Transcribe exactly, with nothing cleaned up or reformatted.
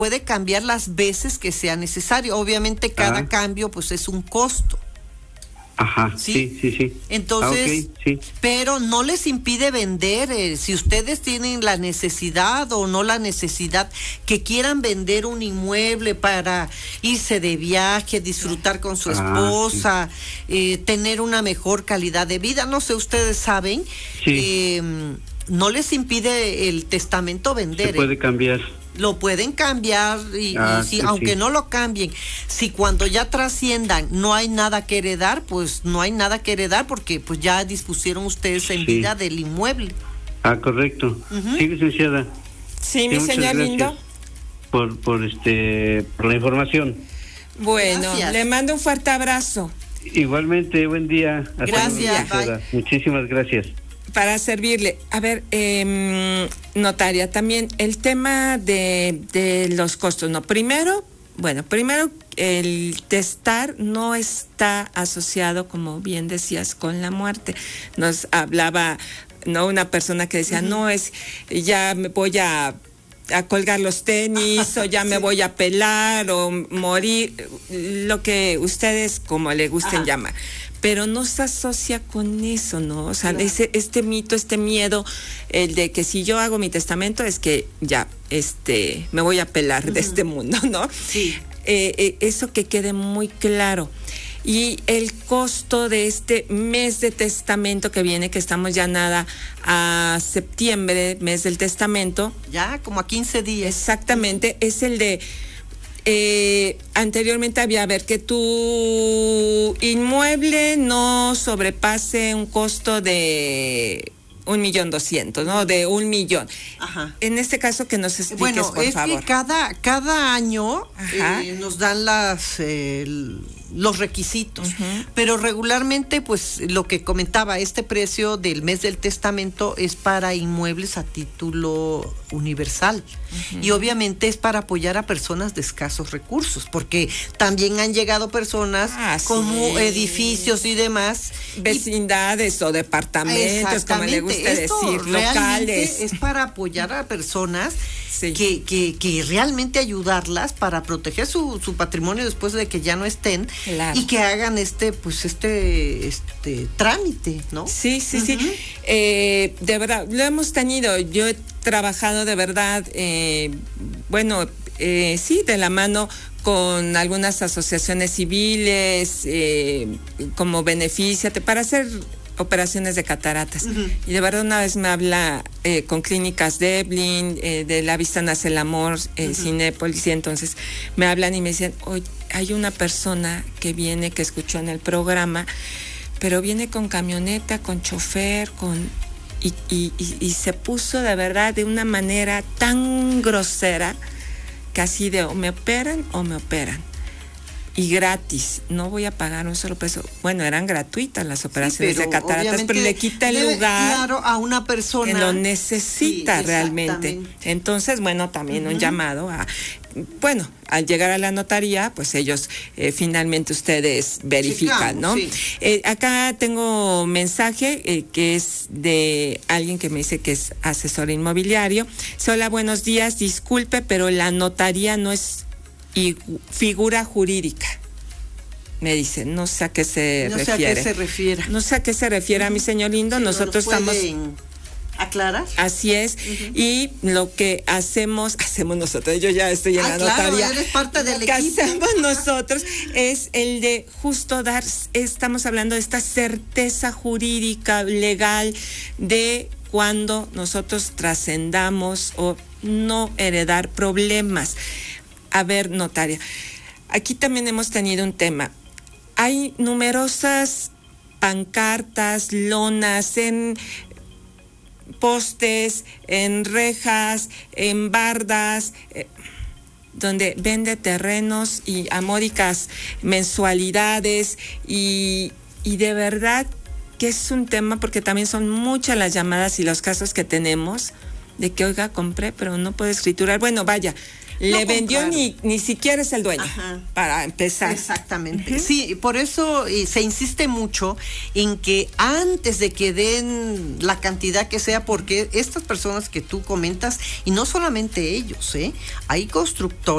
puede cambiar las veces que sea necesario. Obviamente cada ah. cambio pues es un costo. Ajá, sí, sí, sí. sí. Entonces, ah, okay, sí. pero no les impide vender, eh, si ustedes tienen la necesidad o no la necesidad, que quieran vender un inmueble para irse de viaje, disfrutar con su esposa, ah, sí. eh, tener una mejor calidad de vida, no sé, ustedes saben, sí. eh, no les impide el testamento vender. Se puede eh. cambiar. Lo pueden cambiar y, ah, y si, sí, aunque sí. no lo cambien, si cuando ya trasciendan no hay nada que heredar, pues no hay nada que heredar porque pues ya dispusieron ustedes en sí. vida del inmueble. Ah, correcto. Uh-huh. Sí, licenciada. Sí, mi sí, señor lindo. Por, por, este, por la información. Bueno, gracias. Le mando un fuerte abrazo. Igualmente, buen día. Hasta gracias. Luego, muchísimas gracias. Para servirle. A ver, eh, notaria, también el tema de, de los costos, ¿no? Primero, bueno, primero el testar no está asociado, como bien decías, con la muerte. Nos hablaba, ¿no? Una persona que decía, uh-huh. no, es, ya me voy a... a colgar los tenis o ya me sí. voy a pelar o morir, lo que ustedes como le gusten Ajá. llamar, pero no se asocia con eso, ¿no? O sea, claro. ese, este mito, este miedo, el de que si yo hago mi testamento es que ya, este, me voy a pelar uh-huh. de este mundo, ¿no? Sí. Eh, eh, eso que quede muy claro. Y el costo de este mes de testamento que viene, que estamos ya nada a septiembre, mes del testamento. Ya, como a quince días. Exactamente, es el de, eh, anteriormente había, a ver, que tu inmueble no sobrepase un costo de un millón doscientos, ¿no? De un millón. Ajá. En este caso que nos expliques, bueno, por es favor. Que cada, cada año eh, nos dan las... Eh, los requisitos, uh-huh. pero regularmente pues lo que comentaba, este precio del mes del testamento es para inmuebles a título universal uh-huh. y obviamente es para apoyar a personas de escasos recursos, porque también han llegado personas ah, como sí. edificios y demás, vecindades y, o departamentos, como le gusta Esto decir, locales, es para apoyar a personas sí. que, que, que realmente ayudarlas para proteger su, su patrimonio después de que ya no estén. Claro. Y que hagan este, pues este, este trámite, ¿no? Sí, sí, uh-huh. sí. Eh, de verdad, lo hemos tenido. Yo he trabajado de verdad, eh, bueno, eh, sí, de la mano con algunas asociaciones civiles, eh, como Benefíciate, para hacer operaciones de cataratas. Uh-huh. Y de verdad una vez me habla eh, con Clínicas Devlin, eh, de La Vista Nace el Amor, eh, uh-huh. Cinépolis, y entonces me hablan y me dicen, oye, hay una persona que viene, que escuchó en el programa, pero viene con camioneta, con chofer, con y, y, y, y se puso de verdad de una manera tan grosera que así de o me operan o me operan. Y gratis, no voy a pagar un solo peso. Bueno, eran gratuitas las operaciones sí, de cataratas, pero le quita el debe, lugar claro, a una persona que lo necesita sí, realmente. Entonces, bueno, también uh-huh. un llamado a, bueno, al llegar a la notaría, pues ellos eh, finalmente ustedes verifican, Chicamos, ¿no? Sí. Eh, acá tengo un mensaje eh, que es de alguien que me dice que es asesor inmobiliario. Hola, buenos días, disculpe, pero la notaría no es y figura jurídica, me dice, no sé a qué se no refiere. No sé a qué se refiere. No sé a qué se refiere, uh-huh. mi señor lindo, sí, nosotros ¿no estamos... aclarar? Así es, uh-huh. y lo que hacemos, hacemos nosotros, yo ya estoy en ah, la claro, notaría. Eres parte del lo que equipo. hacemos nosotros es el de justo dar, estamos hablando de esta certeza jurídica, legal, de cuando nosotros trascendamos o no heredar problemas. A ver, notaria, aquí también hemos tenido un tema. Hay numerosas pancartas, lonas en postes, en rejas, en bardas, eh, donde vende terrenos y a módicas mensualidades y, y de verdad que es un tema porque también son muchas las llamadas y los casos que tenemos de que, oiga, compré, pero no puedo escriturar. Bueno, vaya, no le vendió ni, ni siquiera es el dueño. Ajá. Para empezar. Exactamente. Uh-huh. Sí, por eso eh, se insiste mucho en que antes de que den la cantidad que sea, porque estas personas que tú comentas, y no solamente ellos, ¿eh? Hay constructores